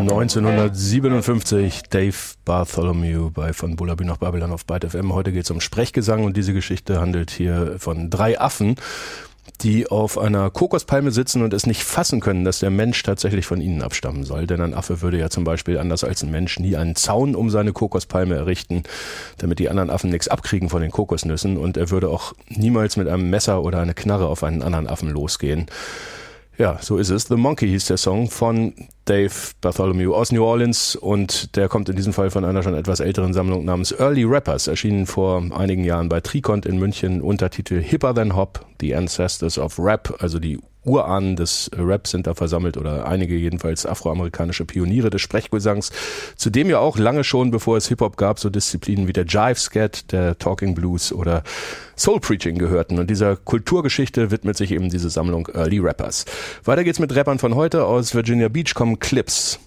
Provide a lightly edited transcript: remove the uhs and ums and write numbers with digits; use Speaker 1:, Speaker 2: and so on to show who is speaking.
Speaker 1: 1957 Dave Bartholomew bei Von Bullabü nach Babylon auf Byte FM. Heute geht es um Sprechgesang und diese Geschichte handelt hier von 3 Affen, die auf einer Kokospalme sitzen und es nicht fassen können, dass der Mensch tatsächlich von ihnen abstammen soll. Denn ein Affe würde ja zum Beispiel anders als ein Mensch nie einen Zaun um seine Kokospalme errichten, damit die anderen Affen nichts abkriegen von den Kokosnüssen. Und er würde auch niemals mit einem Messer oder einer Knarre auf einen anderen Affen losgehen. Ja, so ist es. The Monkey hieß der Song von Dave Bartholomew aus New Orleans und der kommt in diesem Fall von einer schon etwas älteren Sammlung namens Early Rappers, erschienen vor einigen Jahren bei Tricont in München, Untertitel Hipper Than Hop, The Ancestors of Rap, also die Urahnen des Raps sind da versammelt oder einige jedenfalls afroamerikanische Pioniere des Sprechgesangs, zudem ja auch lange schon, bevor es Hip-Hop gab, so Disziplinen wie der Jive-Scat, der Talking Blues oder Soul-Preaching gehörten und dieser Kulturgeschichte widmet sich eben diese Sammlung Early Rappers. Weiter geht's mit Rappern von heute. Aus Virginia Beach kommen Clips.